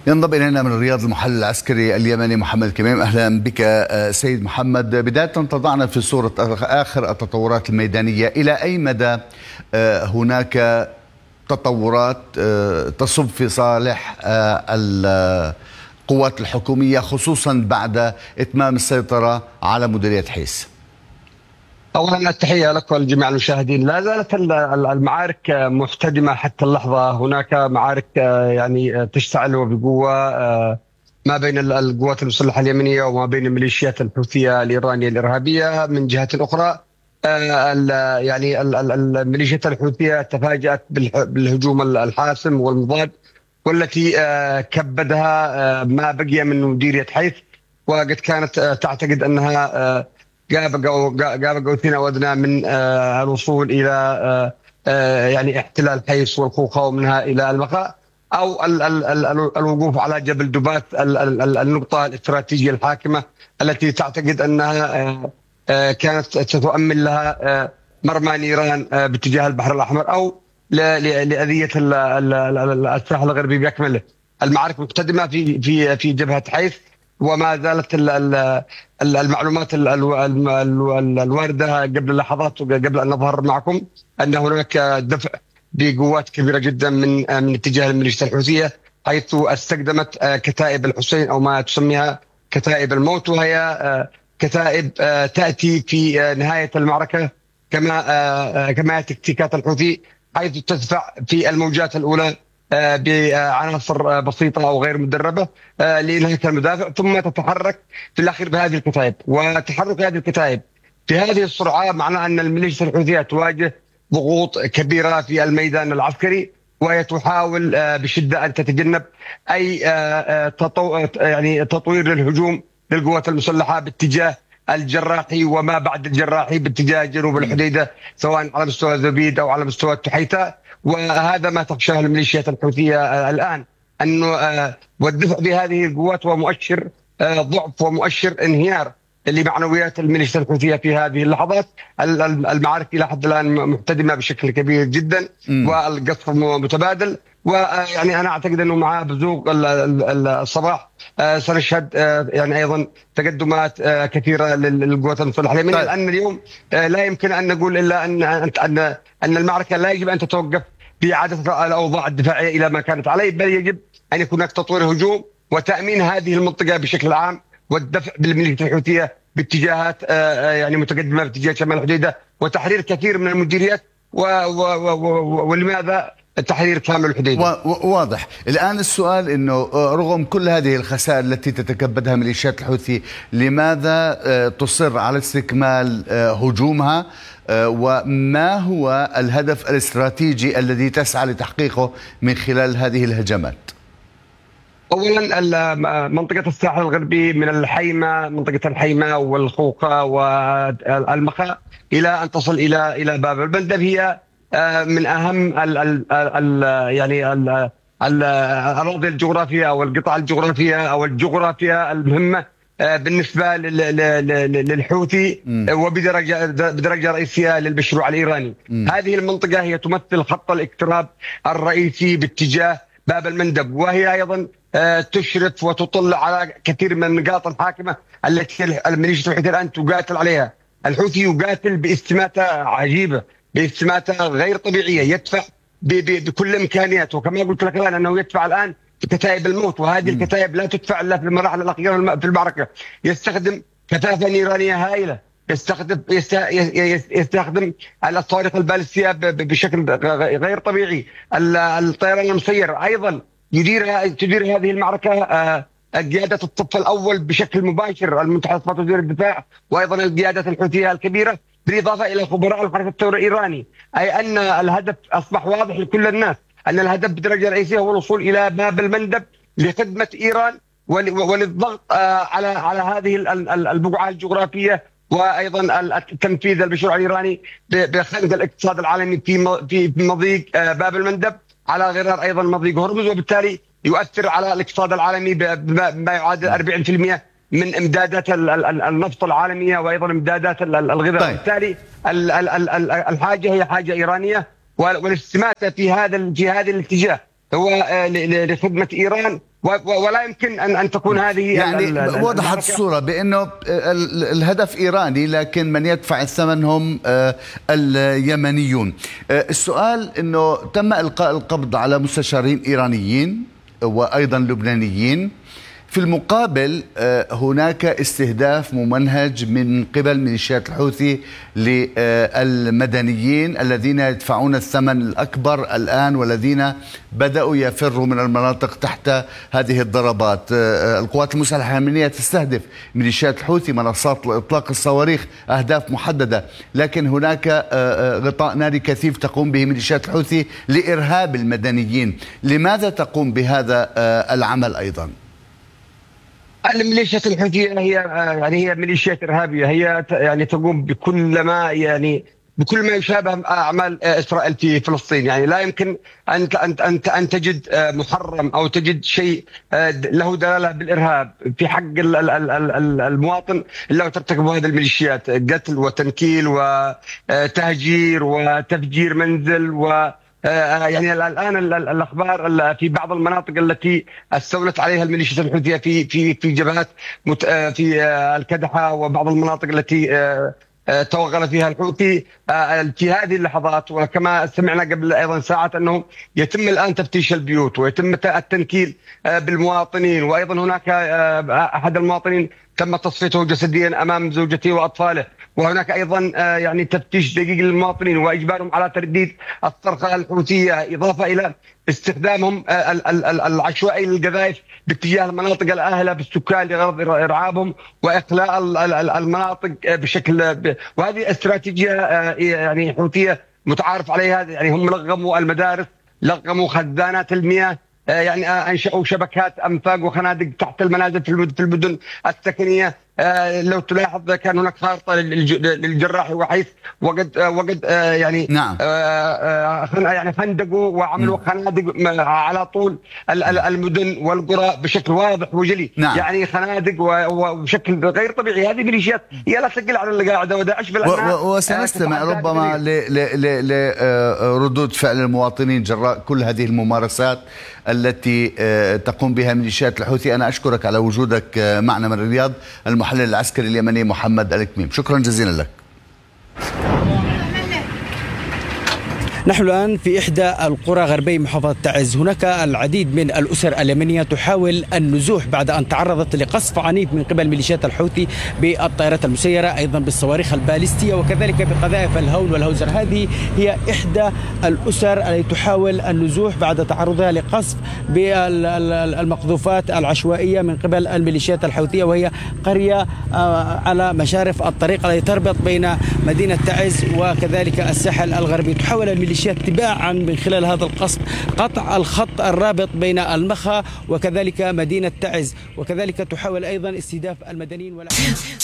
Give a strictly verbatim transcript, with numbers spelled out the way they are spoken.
ينضم إلينا من الرياض المحلل العسكري اليمني محمد كميم. أهلا بك سيد محمد. بداية تضعنا في صورة آخر التطورات الميدانية، إلى أي مدى هناك تطورات تصب في صالح القوات الحكومية خصوصا بعد إتمام السيطرة على مديرية حيس؟ أولا التحية لك ولجميع المشاهدين. لا زالت المعارك محتدمة حتى اللحظة. هناك معارك يعني تشتعل وبقوة ما بين القوات المسلحة اليمنية وما بين الميليشيات الحوثية الإيرانية الإرهابية. من جهة أخرى يعني الميليشيات الحوثية تفاجأت بالهجوم الحاسم والمضاد، والتي كبدها ما بقي من مديرية حيث، وقد كانت تعتقد أنها قاب قوتنا ودنا من الوصول إلى يعني احتلال حيس والخوخة ومنها إلى المقاء، أو الوقوف على جبل دبات، النقطة الاستراتيجية الحاكمة التي تعتقد أنها كانت ستؤمن لها مرمى نيران باتجاه البحر الأحمر أو لأذية الساحل الغربي بأكمله. المعارك مقتدمة في في في جبهة حيث، وما زالت المعلومات الواردة قبل لحظات وقبل أن نظهر معكم أن هناك دفع بقوات كبيرة جدا من من اتجاه الميليشيات الحوثية، حيث استخدمت كتائب الحسين أو ما تسميها كتائب الموت، وهي كتائب تأتي في نهاية المعركة كما كما تكتيكات الحوثي، حيث تدفع في الموجات الأولى بعناصر بسيطة أو غير مدربة لإنهاك المدافع، ثم تتحرك في الأخير بهذه الكتائب. وتحرك هذه الكتائب في هذه السرعة معناه أن الميليشيات الحوثية تواجه ضغوط كبيرة في الميدان العسكري، وهي تحاول بشدة أن تتجنب أي يعني تطوير للهجوم للقوات المسلحة باتجاه الجراحي وما بعد الجراحي باتجاه جنوب الحديدة، سواء على مستوى زبيد أو على مستوى التحيتة. وهذا ما تخشاه الميليشيات الحوثية الآن، أنه والدفع بهذه القوات ومؤشر ضعف ومؤشر انهيار لمعنويات الميليشيات الحوثية في هذه اللحظات. المعارك إلى حد الآن محتدمة بشكل كبير جدا، والقصف متبادل. ويعني أنا أعتقد أنه مع بزوغ الصباح سنشهد يعني أيضا تقدمات كثيرة للقوات المسلحة اليمنية، لأن اليوم لا يمكن أن نقول إلا أن أن أن المعركة لا يجب أن تتوقف بإعادة الأوضاع الدفاعية إلى ما كانت عليه، بل يجب أن يكون هناك تطوير هجوم وتأمين هذه المنطقة بشكل عام، والدفع بالميليشيات الحوثية باتجاهات يعني متقدمة باتجاه شمال الحديدة، وتحرير كثير من المديريات. ولماذا تحرير كامل الحديدة؟ واضح. الآن السؤال أنه رغم كل هذه الخسائر التي تتكبدها ميليشيات الحوثي، لماذا تصر على استكمال هجومها؟ وما هو الهدف الاستراتيجي الذي تسعى لتحقيقه من خلال هذه الهجمات؟ اولا منطقه الساحل الغربي من الحيمه، منطقه الحيمه والخوخه والمخاء الى ان تصل الى الى باب المندب، هي من اهم ال ال ال يعني الاراضي الجغرافيه او القطع الجغرافيه او الجغرافيا المهمه بالنسبه للحوثي، وبدرجه بدرجه رئيسيه للمشروع الايراني. هذه المنطقه هي تمثل خط الاقتراب الرئيسي باتجاه باب المندب، وهي ايضا تشرف وتطل على كثير من النقاط الحاكمه التي الميليشيات الحوثيه الان تقاتل عليها. الحوثي يقاتل باستماته عجيبه، باستماته غير طبيعيه، يدفع بكل امكانياته، وكما قلت لك الان انه يدفع الان في كتائب الموت، وهذه الكتائب لا تدفع الا في المراحل الاخيره في المعركه. يستخدم كثافه نيرانيه هائله، يستخدم يستخدم الصواريخ البالستيه بشكل غير طبيعي، الطيران المسير ايضا يدير تدير هذه المعركه قياده الصف الاول بشكل مباشر، المتحالفات وزير الدفاع، وايضا القيادات الحوثيه الكبيره، بالاضافه الى خبراء الحركه الثوريه الايراني. اي ان الهدف اصبح واضح لكل الناس، ان الهدف بدرجه رئيسيه هو الوصول الى باب المندب لخدمه ايران وللضغط على على هذه البقعه الجغرافيه، وايضا تنفيذ المشروع الايراني بخنق الاقتصاد العالمي في في مضيق باب المندب، على غرار ايضا مضيق هرمز، وبالتالي يؤثر على الاقتصاد العالمي بما يعادل أربعين بالمئة من امدادات النفط العالميه، وايضا امدادات الغذاء. طيب. بالتالي الحاجه هي حاجه ايرانيه، والاستماته في هذا في هذا الاتجاه هو لخدمه ايران ولا يمكن ان ان تكون هذه يعني وضحت الصوره بانه الهدف ايراني، لكن من يدفع الثمن هم اليمنيون. السؤال انه تم القاء القبض على مستشارين ايرانيين وايضا لبنانيين، في المقابل هناك استهداف ممنهج من قبل ميليشيات الحوثي للمدنيين الذين يدفعون الثمن الأكبر الآن والذين بدأوا يفروا من المناطق تحت هذه الضربات. القوات المسلحة اليمنية تستهدف ميليشيات الحوثي، منصات إطلاق الصواريخ، أهداف محددة، لكن هناك غطاء ناري كثيف تقوم به ميليشيات الحوثي لإرهاب المدنيين. لماذا تقوم بهذا العمل أيضا؟ الميليشيات الحوثية هي يعني هي ميليشيات إرهابية، هي يعني تقوم بكل ما يعني بكل ما يشابه أعمال إسرائيل في فلسطين. يعني لا يمكن أن أن أن تجد محرم أو تجد شيء له دلالة بالإرهاب في حق المواطن إلا ترتكبه هذه الميليشيات، قتل وتنكيل وتهجير وتفجير منزل. و يعني الان الاخبار في بعض المناطق التي استولت عليها الميليشيات الحوثيه في في في جبهات في الكدحه وبعض المناطق التي توغل فيها الحوثي في هذه اللحظات، وكما سمعنا قبل ايضا ساعات انه يتم الان تفتيش البيوت ويتم التنكيل بالمواطنين، وايضا هناك احد المواطنين تم تصفيته جسديا امام زوجته واطفاله، وهناك ايضا يعني تفتيش دقيق للمواطنين واجبارهم على ترديد الصرخه الحوثيه، اضافه الى استخدامهم العشوائي للقذائف باتجاه المناطق الاهله بالسكان لغرض ارعابهم واخلاء المناطق بشكل، وهذه استراتيجيه يعني حوثيه متعارف عليها. يعني هم لغموا المدارس، لغموا خزانات المياه، يعني انشأوا شبكات انفاق وخنادق تحت المنازل في المدن السكنيه. لو تلاحظ كان هناك خارطه للجراح وحيث وقد وقد يعني نعم. يعني خندقوا وعملوا خنادق على طول المدن والقرى بشكل واضح وجلي. نعم. يعني خنادق وبشكل غير طبيعي. هذه ميليشيات هي لا تقل على القاعده وداعش بالأنها. وسنستمع ربما لردود فعل المواطنين جراء كل هذه الممارسات التي تقوم بها ميليشيات الحوثي. أنا أشكرك على وجودك معنا من الرياض، المحلل العسكري اليمني محمد الكميم، شكرا جزيلا لك. نحن الآن في إحدى القرى غربي محافظة تعز. هناك العديد من الأسر اليمنية تحاول النزوح بعد أن تعرضت لقصف عنيف من قبل ميليشيات الحوثي بالطائرات المسيرة، أيضا بالصواريخ البالستية، وكذلك بقذائف الهون والهوزر. هذه هي إحدى الأسر التي تحاول النزوح بعد تعرضها لقصف بالمقذوفات العشوائية من قبل الميليشيات الحوثية، وهي قرية على مشارف الطريق التي تربط بين مدينة تعز وكذلك الساحل الغربي. تحاول الميليشيات تباعا من خلال هذا القصف قطع الخط الرابط بين المخا وكذلك مدينة تعز، وكذلك تحاول أيضا استهداف المدنيين.